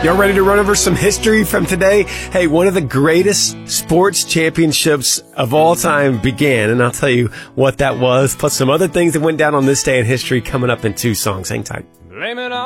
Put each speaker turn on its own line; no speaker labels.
Y'all ready to run over some history from today? Hey, one of the greatest sports championships of all time began, and I'll tell you what that was, plus some other things that went down on this day in history coming up in 2 songs. Hang tight.
Blame it on